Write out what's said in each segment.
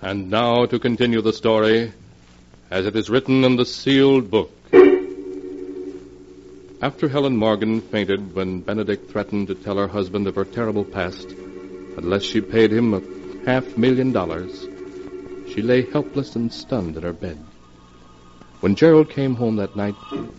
And now to continue the story as it is written in the sealed book. After Helen Morgan fainted when Benedict threatened to tell her husband of her terrible past, unless she paid him $500,000, she lay helpless and stunned in her bed. When Gerald came home that night...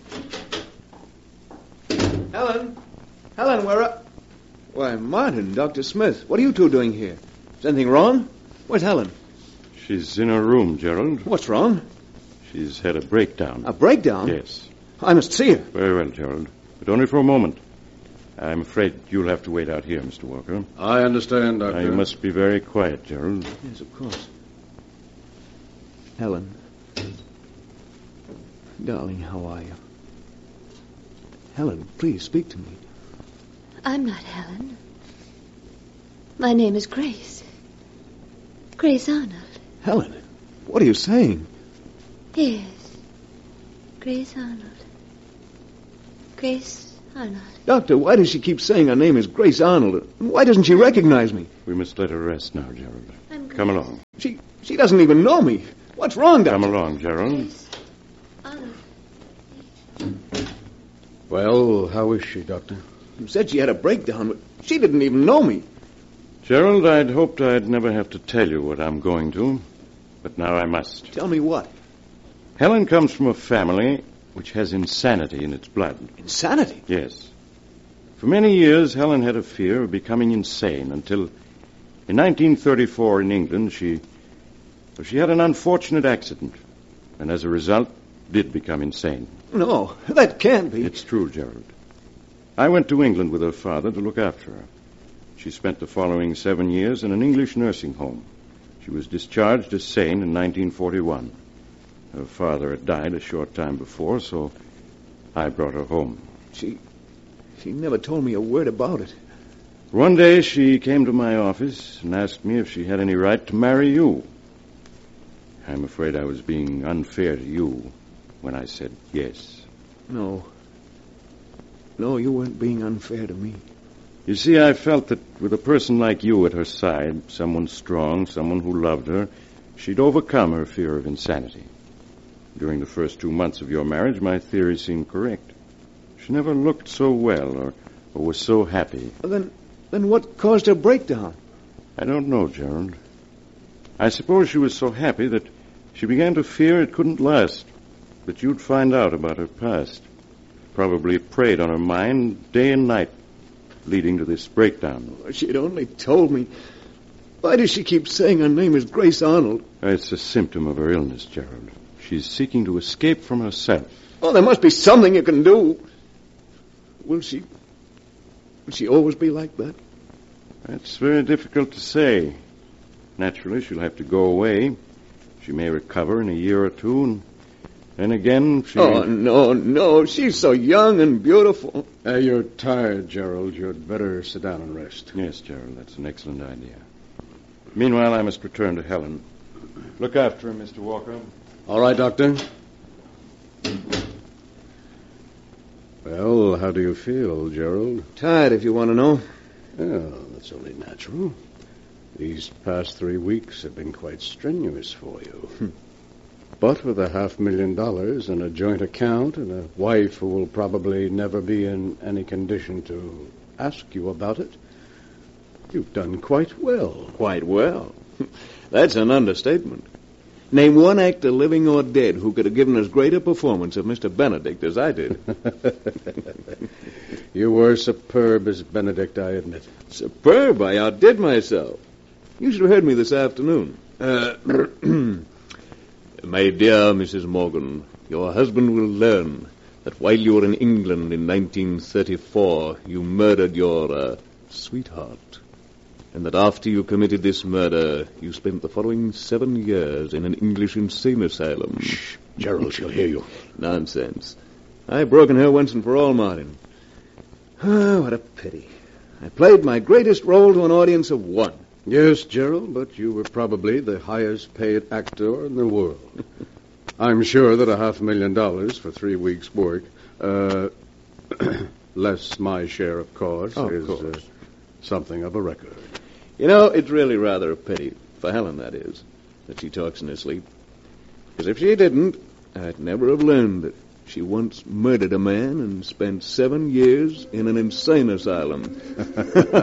Helen, where are... Why, Martin, Dr. Smith, what are you two doing here? Is anything wrong? Where's Helen? She's in her room, Gerald. What's wrong? She's had a breakdown. A breakdown? Yes. I must see her. Very well, Gerald. But only for a moment. I'm afraid you'll have to wait out here, Mr. Walker. I understand, Doctor. You must be very quiet, Gerald. Yes, of course. Helen. Darling, how are you? Helen, please speak to me. I'm not Helen. My name is Grace. Grace Arnold. Helen, what are you saying? Yes. Grace Arnold. Grace Arnold. Doctor, why does she keep saying her name is Grace Arnold? Why doesn't she recognize me? We must let her rest now, Gerald. Come along. She doesn't even know me. What's wrong, Doctor? Come along, Gerald. Grace Arnold. Well, how is she, Doctor? You said she had a breakdown, but she didn't even know me. Gerald, I'd hoped I'd never have to tell you what I'm going to, but now I must. Tell me what? Helen comes from a family which has insanity in its blood. Insanity? Yes. For many years, Helen had a fear of becoming insane until, in 1934 in England, she had an unfortunate accident, and as a result, did become insane. No, that can't be. It's true, Gerald. I went to England with her father to look after her. She spent the following 7 years in an English nursing home. She was discharged as sane in 1941. Her father had died a short time before, so I brought her home. She never told me a word about it. One day she came to my office and asked me if she had any right to marry you. I'm afraid I was being unfair to you when I said yes. No, you weren't being unfair to me. You see, I felt that with a person like you at her side, someone strong, someone who loved her, she'd overcome her fear of insanity. During the first 2 months of your marriage, my theory seemed correct. She never looked so well or was so happy. Then what caused her breakdown? I don't know, Gerald. I suppose she was so happy that she began to fear it couldn't last, that you'd find out about her past. Probably preyed on her mind day and night, leading to this breakdown. She'd only told me. Why does she keep saying her name is Grace Arnold? It's a symptom of her illness, Gerald. She's seeking to escape from herself. Oh, there must be something you can do. Will she always be like that? That's very difficult to say. Naturally, she'll have to go away. She may recover in a year or two, and then again she... Oh, no. She's so young and beautiful. You're tired, Gerald. You'd better sit down and rest. Yes, Gerald, that's an excellent idea. Meanwhile, I must return to Helen. Look after her, Mr. Walker. All right, Doctor. Well, how do you feel, Gerald? Tired, if you want to know. Well, that's only natural. These past 3 weeks have been quite strenuous for you. But with $500,000 and a joint account and a wife who will probably never be in any condition to ask you about it, you've done quite well. Quite well? That's an understatement. Name one actor, living or dead, who could have given as great a performance of Mr. Benedict as I did. You were superb as Benedict, I admit. Superb? I outdid myself. You should have heard me this afternoon. My dear Mrs. Morgan, your husband will learn that while you were in England in 1934, you murdered your sweetheart. And that after you committed this murder, you spent the following 7 years in an English insane asylum. Shh, Gerald, she'll hear you. Nonsense. I've broken her once and for all, Martin. Oh, what a pity. I played my greatest role to an audience of 1. Yes, Gerald, but you were probably the highest paid actor in the world. I'm sure that $500,000 for 3 weeks' work, less my share of costs, is something of a record. You know, it's really rather a pity, for Helen, that is. that she talks in her sleep. Because if she didn't, I'd never have learned that she once murdered a man and spent 7 years in an insane asylum.